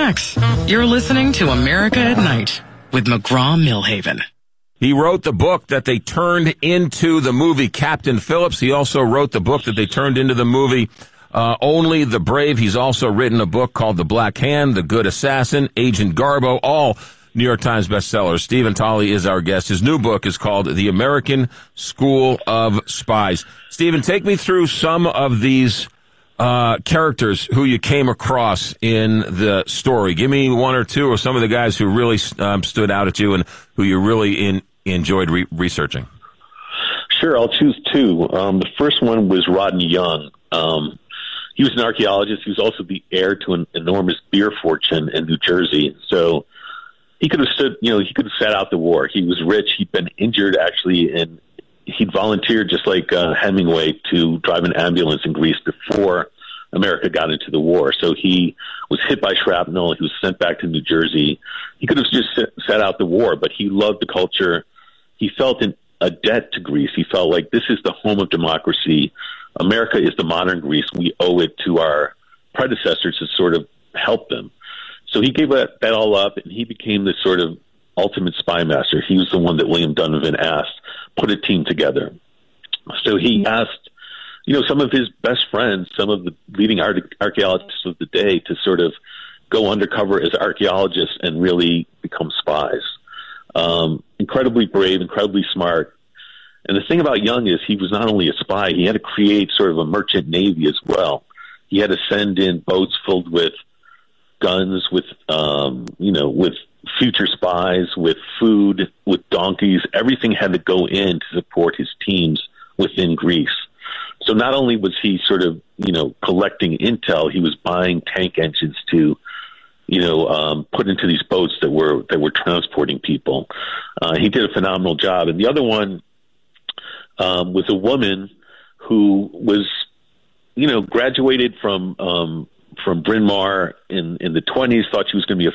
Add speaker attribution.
Speaker 1: Relax. You're listening to America at Night with McGraw-Millhaven.
Speaker 2: He wrote the book that they turned into the movie Captain Phillips. He also wrote the book that they turned into the movie Only the Brave. He's also written a book called The Black Hand, The Good Assassin, Agent Garbo, all New York Times bestsellers. Stephen Tolley is our guest. His new book is called The American School of Spies. Stephen, take me through some of these characters who you came across in the story. Give me one or two of some of the guys who really stood out at you and who you really enjoyed researching.
Speaker 3: Sure, I'll choose two. The first one was Rodney Young. He was an archaeologist. He was also the heir to an enormous beer fortune in New Jersey. So he could have he could have sat out the war. He was rich. He'd been injured, actually, and he'd volunteered, just like Hemingway, to drive an ambulance in Greece before America got into the war. So he was hit by shrapnel. He was sent back to New Jersey. He could have just sat out the war, but he loved the culture. He felt a debt to Greece. He felt like this is the home of democracy. America is the modern Greece. We owe it to our predecessors to sort of help them. So he gave that all up, and he became this sort of ultimate spy master. He was the one that William Donovan asked, put a team together. So he asked, some of his best friends, some of the leading archaeologists of the day, to sort of go undercover as archaeologists and really become spies. Incredibly brave, incredibly smart. And the thing about Young is he was not only a spy, he had to create sort of a merchant navy as well. He had to send in boats filled with guns, with future spies, with food, with donkeys. Everything had to go in to support his teams within Greece. So not only was he sort of, collecting intel, he was buying tank engines to, put into these boats that were transporting people. He did a phenomenal job. And the other one was a woman who was, graduated from Bryn Mawr in the 1920s, thought she was going to be a